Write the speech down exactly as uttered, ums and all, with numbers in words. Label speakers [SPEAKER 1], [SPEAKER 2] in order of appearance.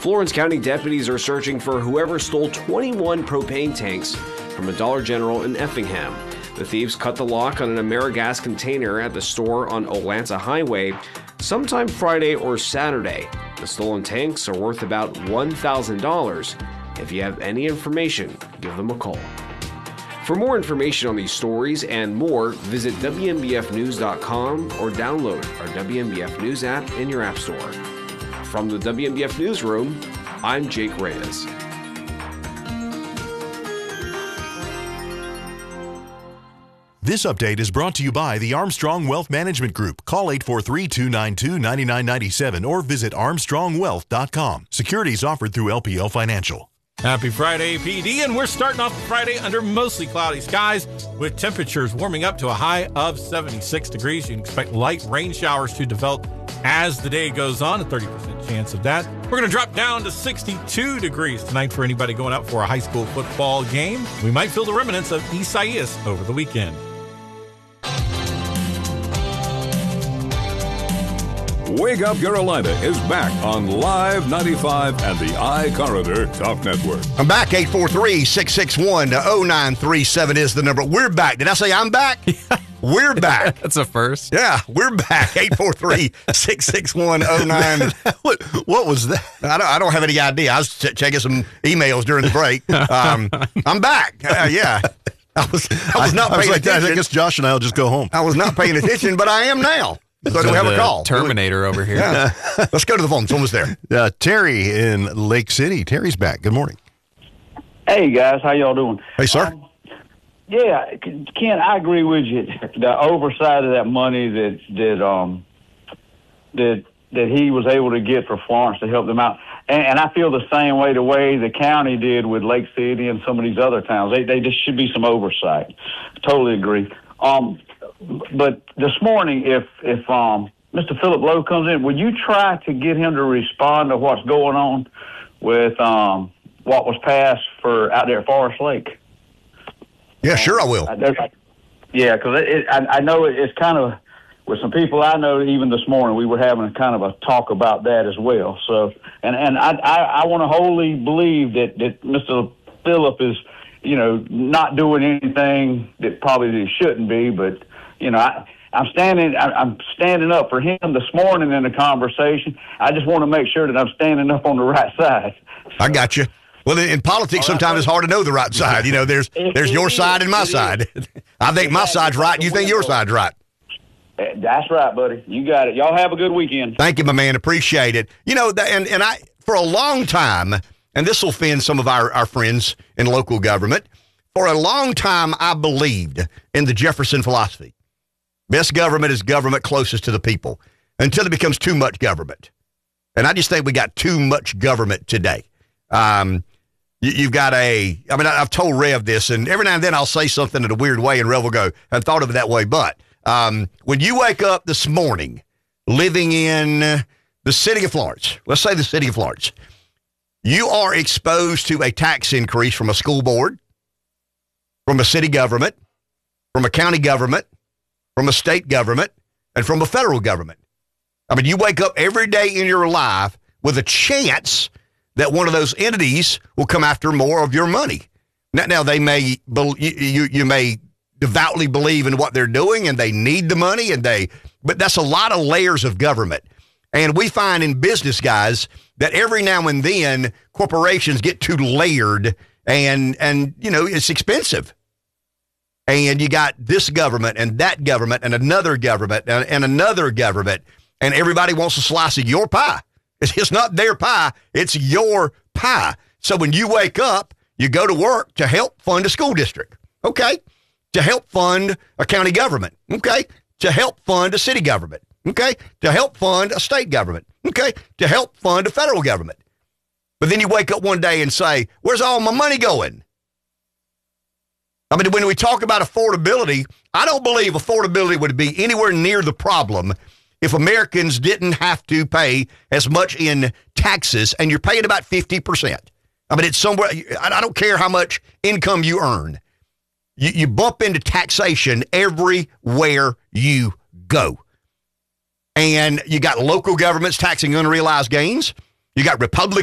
[SPEAKER 1] Florence County deputies are searching for whoever stole twenty-one propane tanks from a Dollar General in Effingham. The thieves cut the lock on an AmeriGas container at the store on Olathe Highway sometime Friday or Saturday. The stolen tanks are worth about one thousand dollars. If you have any information, give them a call. For more information on these stories and more, visit W M B F news dot com or download our W M B F News app in your app store. From the W M B F Newsroom, I'm Jake Reyes.
[SPEAKER 2] This update is brought to you by the Armstrong Wealth Management Group. Call eight four three, two nine two, nine nine nine seven or visit armstrong wealth dot com. Securities offered through L P L Financial.
[SPEAKER 3] Happy Friday, P D, and we're starting off Friday under mostly cloudy skies with temperatures warming up to a high of seventy-six degrees. You can expect light rain showers to develop as the day goes on, a thirty percent chance of that. We're going to drop down to sixty-two degrees tonight for anybody going out for a high school football game. We might feel the remnants of Isaias over the weekend.
[SPEAKER 4] Wake Up Carolina is back on Live ninety-five and the iCorridor Talk Network.
[SPEAKER 5] I'm back. eight four three, six six one, zero nine three seven is the number. We're back. Did I say I'm back? We're back.
[SPEAKER 6] That's a first.
[SPEAKER 5] Yeah, we're back. eight four three, six six one, zero nine.
[SPEAKER 7] what, what was that?
[SPEAKER 5] I don't, I don't have any idea. I was ch- checking some emails during the break. Um, I'm back. Uh, yeah. I was, I was not
[SPEAKER 7] I, I
[SPEAKER 5] paying
[SPEAKER 7] was like,
[SPEAKER 5] attention.
[SPEAKER 7] I guess Josh and I will just go home.
[SPEAKER 5] I was not paying attention, but I am now. So do we have a call?
[SPEAKER 6] Terminator over here.
[SPEAKER 5] Yeah. Let's go to the phone. Someone's there.
[SPEAKER 7] Uh, Terry in Lake City. Terry's back. Good morning.
[SPEAKER 8] Hey, guys. How y'all doing?
[SPEAKER 5] Hey, sir.
[SPEAKER 8] Um, yeah, Ken, I agree with you. The oversight of that money that that um that that he was able to get for Florence to help them out, and, and I feel the same way the way the county did with Lake City and some of these other towns. They they just should be some oversight. Totally agree. Um. But this morning, if if um, Mister Philip Lowe comes in, would you try to get him to respond to what's going on with um, what was passed for out there at Forest Lake?
[SPEAKER 5] Yeah, sure, I will.
[SPEAKER 8] Uh, yeah, because it, it, I, I know it, it's kind of, with some people I know, even this morning, we were having a kind of a talk about that as well. So, and, and I, I, I want to wholly believe that, that Mister Philip is, you know, not doing anything that probably he shouldn't be, but you know, I, I'm standing. I, I'm standing up for him this morning in the conversation. I just want to make sure that I'm standing up on the right side.
[SPEAKER 5] I got you. Well, in, in politics, sometimes it's hard to know the right side. You know, there's there's your side and my side. I think my side's right, and you think your side's right.
[SPEAKER 8] That's right, buddy. You got it. Y'all have a good weekend.
[SPEAKER 5] Thank you, my man. Appreciate it. You know, and and I for a long time, and this will offend some of our, our friends in local government. For a long time, I believed in the Jefferson philosophy. Best government is government closest to the people until it becomes too much government. And I just think we got too much government today. Um, you, you've got a, I mean, I, I've told Rev this, and every now and then I'll say something in a weird way, and Rev will go, I thought of it that way. But um, when you wake up this morning living in the city of Florence, let's say the city of Florence, you are exposed to a tax increase from a school board, from a city government, from a county government, from a state government, and from a federal government. I mean, you wake up every day in your life with a chance that one of those entities will come after more of your money. Now, now they may you you may devoutly believe in what they're doing, and they need the money, and they. But that's a lot of layers of government, and we find in business, guys, that every now and then corporations get too layered, and and you know it's expensive. And you got this government and that government and another government and, and another government, and everybody wants a slice of your pie. It's, it's not their pie, it's your pie. So when you wake up, you go to work to help fund a school district, okay? To help fund a county government, okay? To help fund a city government, okay? To help fund a state government, okay? To help fund a federal government. But then you wake up one day and say, where's all my money going? I mean, when we talk about affordability, I don't believe affordability would be anywhere near the problem if Americans didn't have to pay as much in taxes, and you're paying about fifty percent. I mean, it's somewhere, I don't care how much income you earn. You, you bump into taxation everywhere you go. And you got local governments taxing unrealized gains. You got Republican